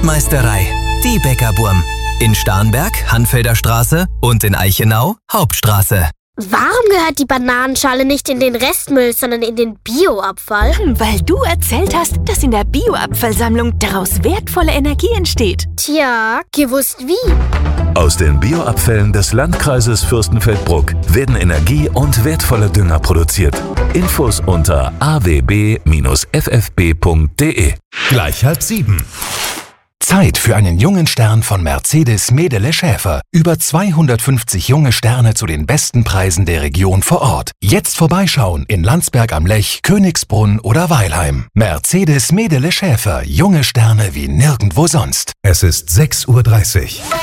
Brotmeisterei, die Bäckerburm. In Starnberg, Hanfelder Straße und in Eichenau, Hauptstraße. Warum gehört die Bananenschale nicht in den Restmüll, sondern in den Bioabfall? Weil du erzählt hast, dass in der Bioabfallsammlung daraus wertvolle Energie entsteht. Tja, gewusst wie. Aus den Bioabfällen des Landkreises Fürstenfeldbruck werden Energie und wertvolle Dünger produziert. Infos unter awb-ffb.de. Gleich 6:30. Zeit für einen jungen Stern von Mercedes Medele Schäfer. Über 250 junge Sterne zu den besten Preisen der Region vor Ort. Jetzt vorbeischauen in Landsberg am Lech, Königsbrunn oder Weilheim. Mercedes Medele Schäfer. Junge Sterne wie nirgendwo sonst. Es ist 6:30 Uhr.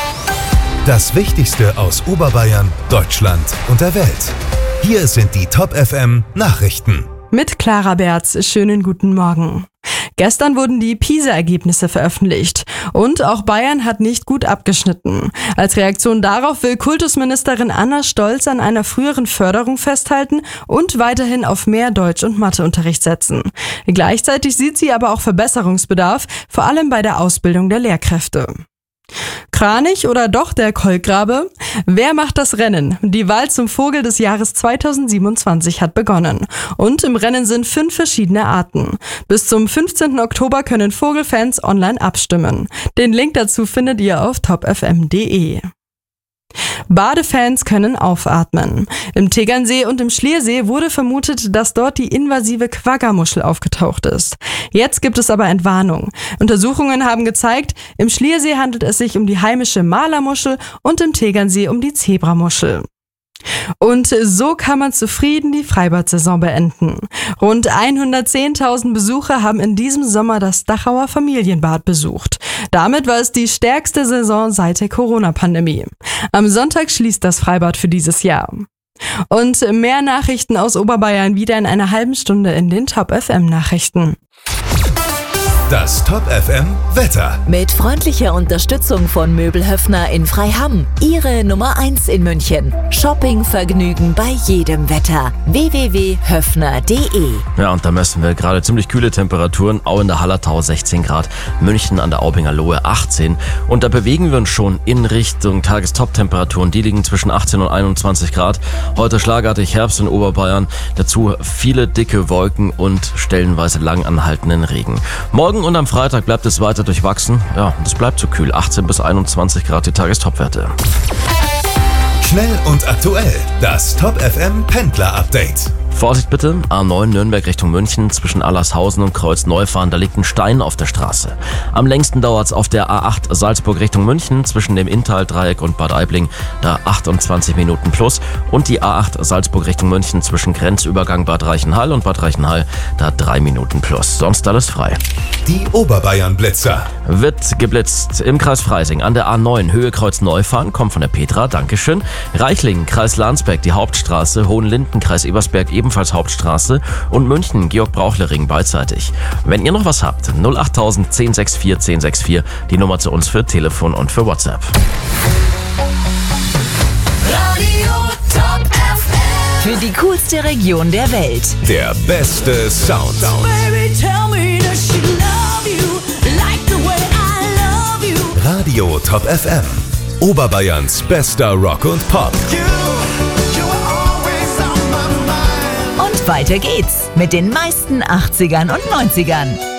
Das Wichtigste aus Oberbayern, Deutschland und der Welt. Hier sind die Top FM Nachrichten. Mit Clara Berz, schönen guten Morgen. Gestern wurden die PISA-Ergebnisse veröffentlicht und auch Bayern hat nicht gut abgeschnitten. Als Reaktion darauf will Kultusministerin Anna Stolz an einer früheren Förderung festhalten und weiterhin auf mehr Deutsch- und Matheunterricht setzen. Gleichzeitig sieht sie aber auch Verbesserungsbedarf, vor allem bei der Ausbildung der Lehrkräfte. Kranich oder doch der Kolkrabe? Wer macht das Rennen? Die Wahl zum Vogel des Jahres 2027 hat begonnen. Und im Rennen sind 5 verschiedene Arten. Bis zum 15. Oktober können Vogelfans online abstimmen. Den Link dazu findet ihr auf topfm.de. Badefans können aufatmen. Im Tegernsee und im Schliersee wurde vermutet, dass dort die invasive Quaggamuschel aufgetaucht ist. Jetzt gibt es aber Entwarnung. Untersuchungen haben gezeigt, im Schliersee handelt es sich um die heimische Malermuschel und im Tegernsee um die Zebramuschel. Und so kann man zufrieden die Freibad-Saison beenden. Rund 110.000 Besucher haben in diesem Sommer das Dachauer Familienbad besucht. Damit war es die stärkste Saison seit der Corona-Pandemie. Am Sonntag schließt das Freibad für dieses Jahr. Und mehr Nachrichten aus Oberbayern wieder in einer halben Stunde in den Top FM Nachrichten. Das Top FM Wetter. Mit freundlicher Unterstützung von Möbel Höffner in Freiham. Ihre Nummer 1 in München. Shoppingvergnügen bei jedem Wetter. www.höffner.de. Ja, und da messen wir gerade ziemlich kühle Temperaturen. Au in der Hallertau 16 Grad, München an der Aubinger Lohe 18. Und da bewegen wir uns schon in Richtung Tagestop-Temperaturen. Die liegen zwischen 18 und 21 Grad. Heute schlagartig Herbst in Oberbayern. Dazu viele dicke Wolken und stellenweise lang anhaltenden Regen. Morgen und am Freitag bleibt es weiter durchwachsen. Ja, und es bleibt so kühl. 18 bis 21 Grad die Tagestopwerte. Schnell und aktuell. Das Top FM Pendler Update. Vorsicht bitte, A9 Nürnberg Richtung München zwischen Allershausen und Kreuzneufahren, da liegt ein Stein auf der Straße. Am längsten dauert's auf der A8 Salzburg Richtung München zwischen dem Inntal-Dreieck und Bad Aibling, da 28 Minuten plus. Und die A8 Salzburg Richtung München zwischen Grenzübergang Bad Reichenhall und Bad Reichenhall, da 3 Minuten plus. Sonst alles frei. Die Oberbayern Blitzer. Wird geblitzt im Kreis Freising an der A9 Höhe Kreuzneufahren, kommt von der Petra, Dankeschön. Reichlingen, Kreis Landsberg, die Hauptstraße, Hohenlinden, Kreis Ebersberg, ebenfalls Hauptstraße und München, Georg-Brauchle-Ring beidseitig. Wenn ihr noch was habt, 08000 1064 1064, die Nummer zu uns für Telefon und für WhatsApp. Radio Top FM. Für die coolste Region der Welt. Der beste Sound. Baby, tell me does she love you like the way I love you. Radio Top FM. Oberbayerns bester Rock und Pop. Und weiter geht's mit den meisten 80ern und 90ern.